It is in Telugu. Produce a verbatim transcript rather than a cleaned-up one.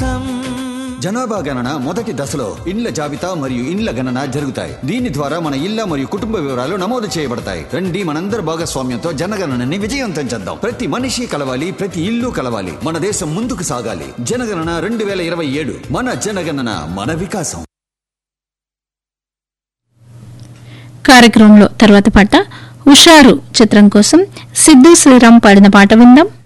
వికాసం. జనాభా గణన మొదటి దశలో ఇండ్ల జాబితా మరియు ఇండ్ల గణన జరుగుతాయి. దీని ద్వారా మన ఇళ్ల మరియు కుటుంబ వివరాలు నమోదు చేయబడతాయి. రండి మనందరి భాగస్వామ్యంతో జనగణనని విజయవంతం చేద్దాం. ప్రతి మనిషి కలవాలి, ప్రతి ఇల్లు కలవాలి. మన దేశం ముందుకు సాగాలి. జనగణన రెండు వేల ఇరవై ఏడు మన జనగణన మన వికాసం. కార్యక్రమంలో తర్వాత పాట హుషారు చిత్రం కోసం సిద్ధు శ్రీరామ్ పాడిన పాట విందాం.